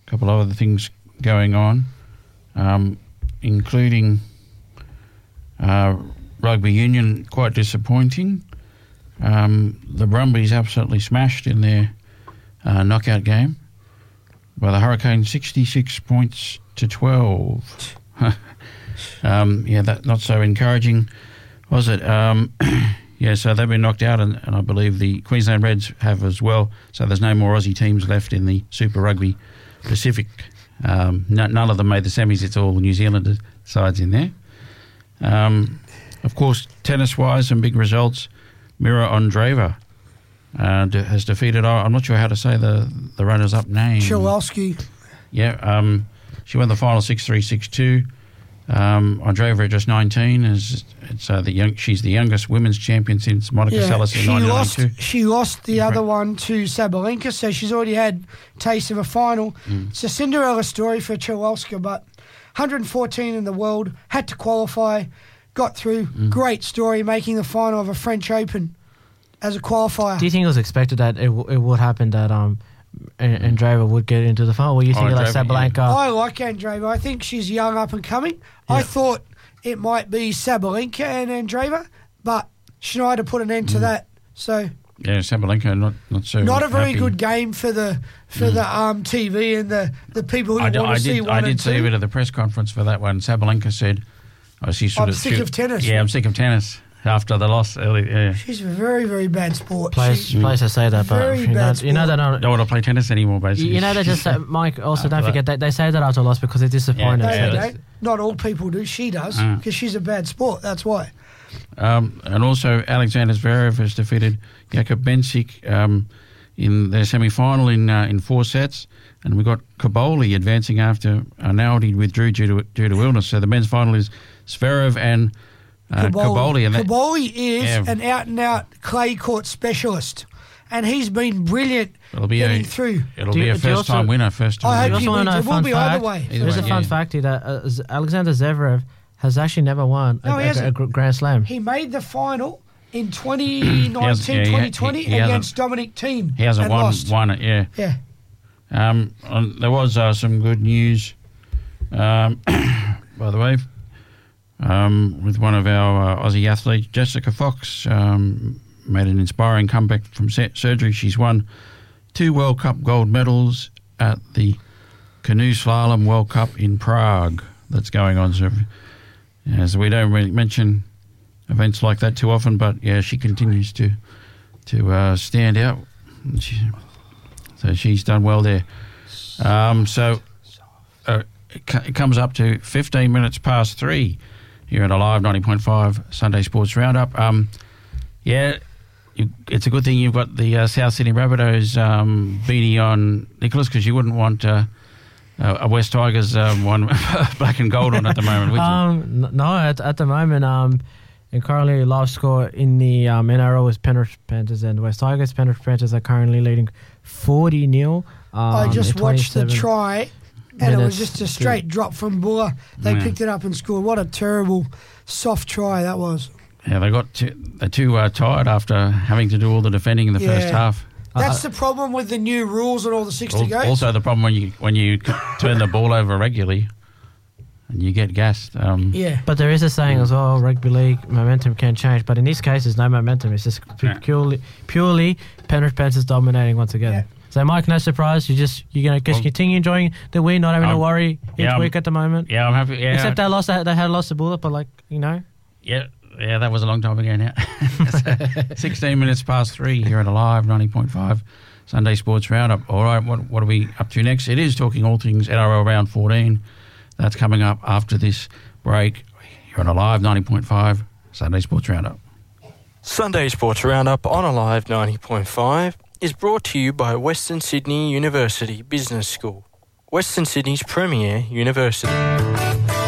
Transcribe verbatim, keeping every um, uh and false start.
a couple of other things going on, um, including uh, rugby union, quite disappointing. Um, the Brumbies absolutely smashed in their uh, knockout game by the Hurricanes, sixty-six points to twelve. um, yeah, that not so encouraging, was it? Um, yeah, so they've been knocked out, and, and I believe the Queensland Reds have as well. So there's no more Aussie teams left in the Super Rugby Pacific. Um, no, none of them made the semis. It's all New Zealand sides in there. Um, of course, tennis-wise, some big results. Mira Andreeva uh, de- has defeated, I'm not sure how to say the, the runners-up name. Chilowski. Yeah, um, she won the final six three, six two. Um, Andreeva at just nineteen. Is it's uh, the young, she's the youngest women's champion since Monica Yeah, Seles in she nineteen lost, ninety-two. she lost the other one to Sabalenka, so she's already had taste of a final. Mm. It's a Cinderella story for Chilowska, but one hundred fourteen in the world, had to qualify, got through. Mm. Great story, making the final of a French Open as a qualifier. Do you think it was expected that it, w- it would happen that um, and Andreeva would get into the final? Were you Oh, thinking like Andreeva, Sabalenka? I like Andreeva. I think she's young, up and coming. Yeah. I thought it might be Sabalenka and Andreeva, but Schneider put an end to Mm. that. So Yeah, Sabalenka not not so not a very happy. good game for the for Mm. the um, T V and the, the people who I, d- want I to see did, one I did and see a two. bit of the press conference for that one. Sabalenka said, oh, she sort I'm of, sick she- of tennis. Yeah, I'm sick of tennis after the loss early. Yeah. She's a very, very bad sport. Players, She- players that say that, but Very you know, bad you know that. Don't want to play tennis anymore, basically. You know, they just say, Mike. Also, don't After forget that they say that after a loss because they're disappointed. No, Yeah, they that's- don't. Not all people do. She does, Mm. because she's a bad sport. That's why. Um, and also, Alexander Zverev has defeated Jakub Benčić um, in their semi-final in uh, in four sets. And we've got Kaboli advancing after Arnaldi withdrew due to due to illness. So the men's final is Zverev and uh, Kaboli. And that, Kaboli is Yeah. an out-and-out clay court specialist, and he's been brilliant it'll be getting a through. it'll Do be you- a do you first-time also- winner. First I time. hope You he also wins. want to know It a will fun be fact? either way. Either There's way, a fun yeah. fact here that uh, Z- Alexander Zverev has actually never won No, a, he a- hasn't. a gr- Grand Slam. He made the final in twenty nineteen, He has- yeah, he- twenty twenty he- he hasn't- against Dominic Thiem. He hasn't and won, lost. won it, yeah. Yeah. Um, and there was uh, some good news, um, by the way, um, with one of our uh, Aussie athletes, Jessica Fox, um, made an inspiring comeback from se- surgery. She's won two World Cup gold medals at the Canoe Slalom World Cup in Prague that's going on. So, yeah, so we don't really mention events like that too often, but yeah, she continues to to uh, stand out. She, so she's done well there. Um, so uh, it, c- it comes up to fifteen minutes past three here at Alive ninety point five Sunday Sports Roundup. Um, yeah, you, it's a good thing you've got the uh, South Sydney Rabbitohs um, beanie on, Nicholas, because you wouldn't want uh, a West Tigers um, one black and gold on at the moment, would you? Um, n- no, at, at the moment, um, and currently live score in the um, N R L is Penrith Panthers and West Tigers. Penrith Panthers are currently leading forty nil. Um, I just in watched the twenty-seven try, and it was minutes just a to- straight drop from Buller. They Yeah. picked it up and scored. What a terrible, soft try that was. Yeah, they got too, they're too uh, tired after having to do all the defending in the Yeah. first half. That's the problem with the new rules and all the sixty Al- goes. Also, the problem when you when you c- turn the ball over regularly and you get gassed. Um, Yeah. But there is a saying as well, rugby league momentum can change. But in this case, there's no momentum. It's just pu- Yeah. purely purely Penrith Panthers dominating once again. Yeah. So, Mike, no surprise. You just you're gonna just Well, continue enjoying the win, not having to um, worry each yeah, um, week at the moment. Yeah, I'm happy. Yeah, Except they lost. They, they had lost the bullet, but like you know. yeah, yeah, that was a long time ago now. Sixteen minutes past three here at Alive ninety point five Sunday Sports Roundup. All right, what what are we up to next? It is talking all things N R L round fourteen. That's coming up after this break here on Alive ninety point five Sunday Sports Roundup. Sunday Sports Roundup on Alive ninety point five is brought to you by Western Sydney University Business School, Western Sydney's premier university.